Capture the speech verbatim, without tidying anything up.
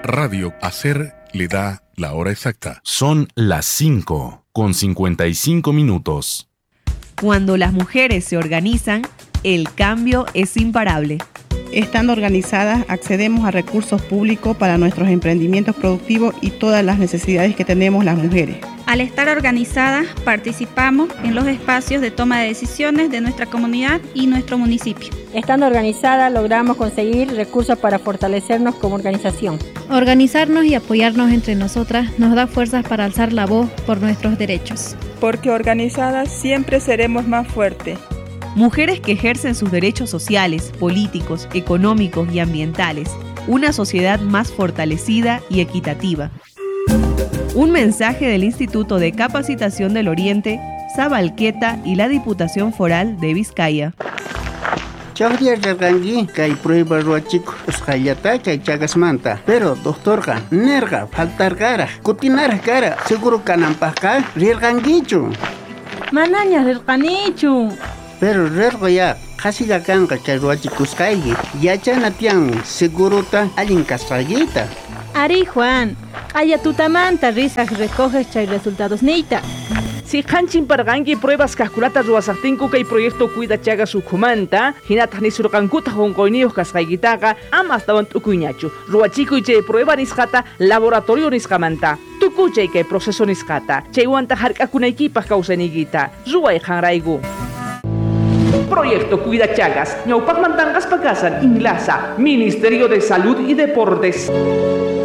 Radio Hacer le da la hora exacta. Son las cinco con cincuenta y cinco minutos. Cuando las mujeres se organizan, el cambio es imparable. Estando organizadas, accedemos a recursos públicos para nuestros emprendimientos productivos y todas las necesidades que tenemos las mujeres. Al estar organizadas, participamos en los espacios de toma de decisiones de nuestra comunidad y nuestro municipio. Estando organizadas, logramos conseguir recursos para fortalecernos como organización. Organizarnos y apoyarnos entre nosotras nos da fuerzas para alzar la voz por nuestros derechos. Porque organizadas siempre seremos más fuertes. Mujeres que ejercen sus derechos sociales, políticos, económicos y ambientales. Una sociedad más fortalecida y equitativa. Un mensaje del Instituto de Capacitación del Oriente, Sabalqueta y la Diputación Foral de Vizcaya. Chahria Rangi, kay prueba ruachico, uscayata, kay chagas manta. Pero, doctorga, nerga, faltar cara, cutinar cara, seguro canampasca, rirganguichu. Manaña rirganichu. Pero rergo ya, casi la canca chay ruachicus kaygi, ya chanatian, seguro ta alin casallita. Ari Juan, aya tutamanta risas recoges chay resultados neita. Si hanchin pargangi pruebas calculatas ruasartinku kay proyecto cuida chaga sukumanta, hinata ni surkankuta honkoinios kasqaygitaga, amas tawan tukuñachu. Ruachiku y chay prueba nisqata laboratorio nisqamanta. Tukuchay kay proceso nisqata. Chay wanta harkakunaykipaq kawsanigita. Ruay hanraygu. Proyecto Cuida Chagas, ñawpaq mantangas pagasan, Inglasa, Ministerio de Salud y Deportes.